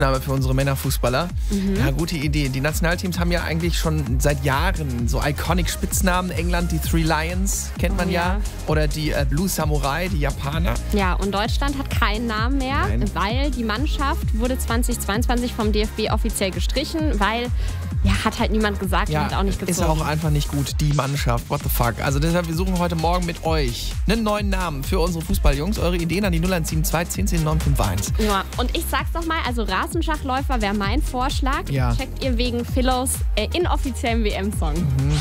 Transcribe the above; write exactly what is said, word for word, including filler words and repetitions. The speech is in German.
Name für unsere Männerfußballer. Mhm. Ja, gute Idee. Die Nationalteams haben ja eigentlich schon seit Jahren so iconic Spitznamen. England, die Three Lions, kennt man oh, ja. ja. Oder die äh, Blue Samurai, die Japaner. Ja, und Deutschland hat keinen Namen mehr, Nein. weil die Mannschaft wurde zweitausendzweiundzwanzig vom D F B offiziell gestrichen, weil ja, hat halt niemand gesagt ja, und hat auch nicht gezogen. Ist auch einfach nicht gut, die Mannschaft. What the fuck? Also deshalb, wir suchen heute Morgen mit euch einen neuen Namen für unsere Fußballjungs. Eure Ideen an die null eins sieben zwei zehn zehn neun fünf eins. Ja, und ich sag's nochmal, also Rasenschachläufer wäre mein Vorschlag. Ja. Checkt ihr wegen Philos äh, inoffiziellen W M-Song. Mhm.